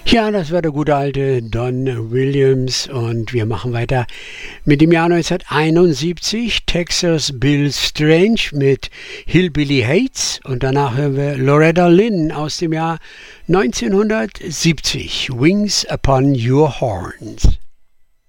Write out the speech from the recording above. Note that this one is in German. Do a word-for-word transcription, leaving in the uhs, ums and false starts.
Ja, das war der gute alte Don Williams und wir machen weiter mit dem Jahr neunzehnhunderteinundsiebzig, Texas Bill Strange mit Hillbilly Hates und danach hören wir Loretta Lynn aus dem Jahr neunzehnhundertsiebzig, Wings Upon Your Horns.